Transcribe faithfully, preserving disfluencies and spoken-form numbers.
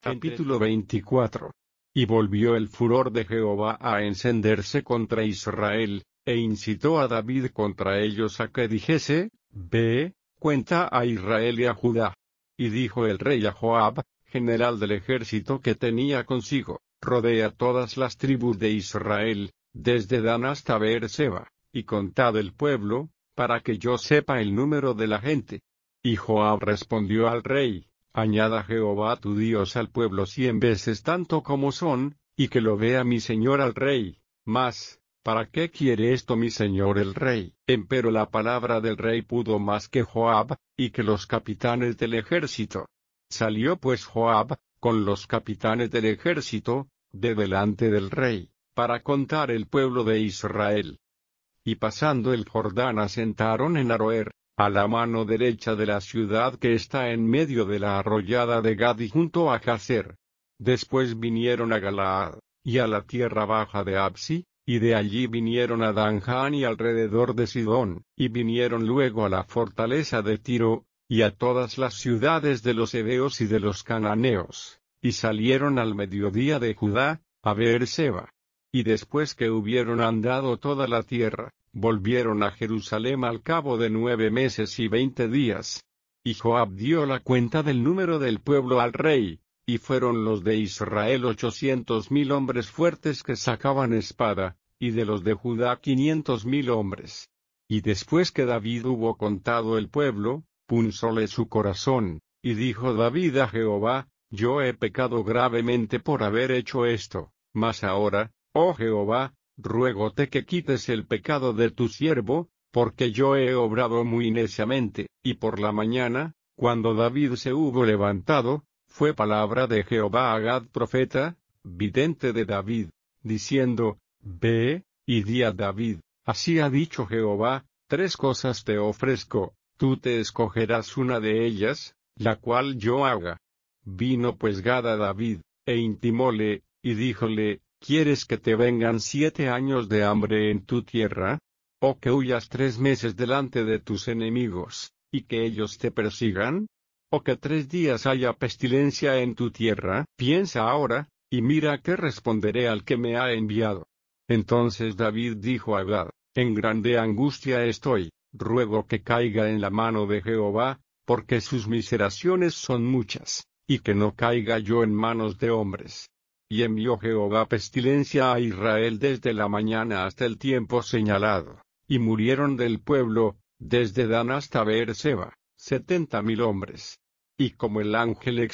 Capítulo veinticuatro. Y volvió el furor de Jehová a encenderse contra Israel, e incitó a David contra ellos a que dijese: Ve, cuenta a Israel y a Judá. Y dijo el rey a Joab, general del ejército que tenía consigo: Rodea todas las tribus de Israel, desde Dan hasta Beerseba, y contad el pueblo, para que yo sepa el número de la gente. Y Joab respondió al rey: Añada Jehová tu Dios al pueblo cien veces tanto como son, y que lo vea mi señor al rey. Mas, ¿para qué quiere esto mi señor el rey? Empero la palabra del rey pudo más que Joab, y que los capitanes del ejército. Salió pues Joab, con los capitanes del ejército, de delante del rey, para contar el pueblo de Israel. Y pasando el Jordán asentaron en Aroer, a la mano derecha de la ciudad que está en medio de la arroyada de Gad y junto a Jazer. Después vinieron a Galaad, y a la tierra baja de Absi, y de allí vinieron a Danján y alrededor de Sidón, y vinieron luego a la fortaleza de Tiro, y a todas las ciudades de los heveos y de los cananeos, y salieron al mediodía de Judá, a Beerseba. Y después que hubieron andado toda la tierra, volvieron a Jerusalén al cabo de nueve meses y veinte días. Y Joab dio la cuenta del número del pueblo al rey, y fueron los de Israel ochocientos mil hombres fuertes que sacaban espada, y de los de Judá quinientos mil hombres. Y después que David hubo contado el pueblo, punzóle su corazón, y dijo David a Jehová: Yo he pecado gravemente por haber hecho esto, mas ahora, oh Jehová, ruégote que quites el pecado de tu siervo, porque yo he obrado muy neciamente. Y por la mañana, cuando David se hubo levantado, fue palabra de Jehová a Gad profeta, vidente de David, diciendo: Ve, y di a David: Así ha dicho Jehová, tres cosas te ofrezco, tú te escogerás una de ellas, la cual yo haga. Vino pues Gad a David, e intimóle, y díjole: ¿Quieres que te vengan siete años de hambre en tu tierra? ¿O que huyas tres meses delante de tus enemigos, y que ellos te persigan? ¿O que tres días haya pestilencia en tu tierra? Piensa ahora, y mira qué responderé al que me ha enviado. Entonces David dijo a Gad: En grande angustia estoy, ruego que caiga en la mano de Jehová, porque sus miseraciones son muchas, y que no caiga yo en manos de hombres. Y envió Jehová pestilencia a Israel desde la mañana hasta el tiempo señalado, y murieron del pueblo, desde Dan hasta Beerseba, setenta mil hombres. Y como el ángel